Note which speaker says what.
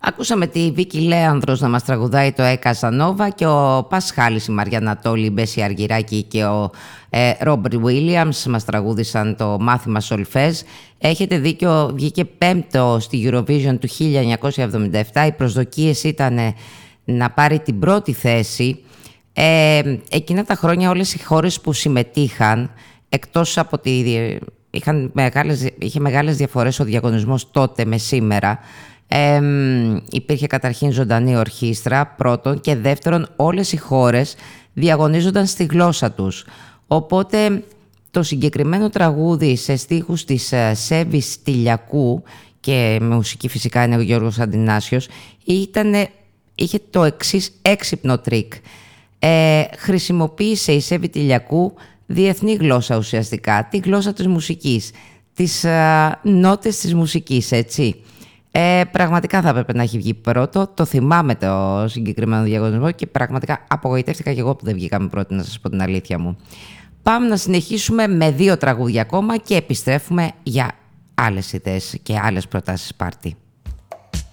Speaker 1: Ακούσαμε τη Βίκη Λέανδρος να μας τραγουδάει το Καζανόβα και ο Πασχάλης, η Μαριάννα Τόλη, η Μπέση Αργυράκη και ο Ρόμπερτ Βίλιαμς μας τραγούδισαν το μάθημα Σολφές. Έχετε δίκιο, βγήκε πέμπτο στη Eurovision του 1977. Οι προσδοκίες ήταν να πάρει την πρώτη θέση. Εκείνα τα χρόνια όλες οι χώρες που συμμετείχαν, εκτός από είχε μεγάλες διαφορές ο διαγωνισμός τότε με σήμερα. Υπήρχε καταρχήν ζωντανή ορχήστρα πρώτον, και δεύτερον όλες οι χώρες διαγωνίζονταν στη γλώσσα τους. Οπότε το συγκεκριμένο τραγούδι σε στίχους της Σέβης Τηλιακού, και με μουσική φυσικά είναι ο Γιώργος Αντινάσιος, είχε το εξής έξυπνο τρίκ. Χρησιμοποίησε η Σέβη Τηλιακού διεθνή γλώσσα ουσιαστικά, τη γλώσσα της μουσικής, τις νότες της μουσικής, έτσι. Πραγματικά θα έπρεπε να έχει βγει πρώτο. Το θυμάμαι το συγκεκριμένο διαγωνισμό και πραγματικά απογοητεύτηκα και εγώ που δεν βγήκαμε πρώτοι, να σας πω την αλήθεια μου. Πάμε να συνεχίσουμε με 2 τραγούδια ακόμα και επιστρέφουμε για άλλες ιδέες και άλλες προτάσεις πάρτι.